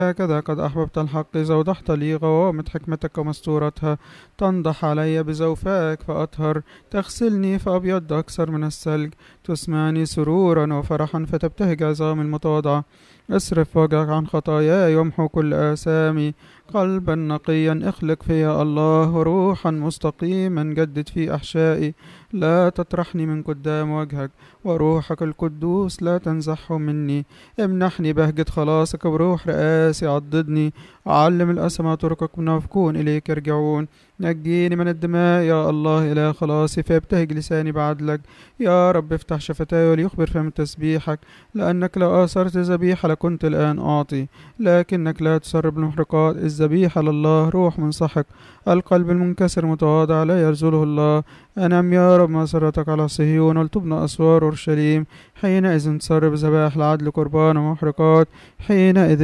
هكذا قد أحببت الحق إذا وضحت لي غوامض حكمتك ومستورتها. تنضح علي بزوفائك فأطهر، تغسلني فأبيض أكثر من الثلج، تسمعني سرورا وفرحا فتبتهج عظامي المتواضعة. اصرف وجهك عن خطاياي وامحو كل آثامي. قلبا نقيا اخلق فيا الله، وروحا مستقيما جدد في أحشائي. لا تطرحني من قدام وجهك، وروحك القدوس لا تنزحه مني. امنحني بهجة خلاصك، بروح رئاسي عضدني. علم الأسمى طرقك، منافقون إليك يرجعون. نجيني من الدماء يا الله إله خلاصي، فيبتهج لساني بعدلك. يا رب افتح شفتاي وليخبر فم تسبيحك. لأنك لو آثرت ذبيحة لكنت الآن أعطي، لكنك لا تسرب المحرقات. الذبيحة لله روح منسحق، القلب المنكسر متواضع لا يرزله الله. أنم يا رب مسرتك على صهيون، ولتبنى أسوار أورشليم. حينئذ تسرب ذبائح العدل قربان ومحرقات. حينئذ